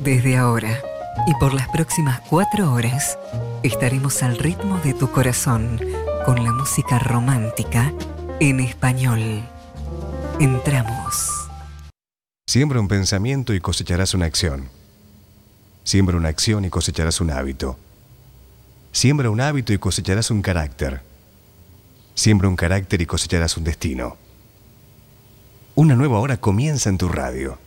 Desde ahora y por las próximas 4 horas estaremos al ritmo de tu corazón con la música romántica en español. Entramos. Siembra un pensamiento y cosecharás una acción. Siembra una acción y cosecharás un hábito. Siembra un hábito y cosecharás un carácter. Siembra un carácter y cosecharás un destino. Una nueva hora comienza en tu radio.